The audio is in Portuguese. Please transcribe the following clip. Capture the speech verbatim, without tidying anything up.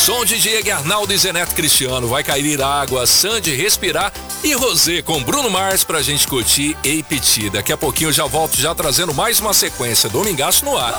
Som de Diego Arnaldo e Zeneto Cristiano. Vai cair água, Sandy respirar e Rosé com Bruno Mars pra gente curtir e pedir. Daqui a pouquinho eu já volto já trazendo mais uma sequência Domingaço no ar.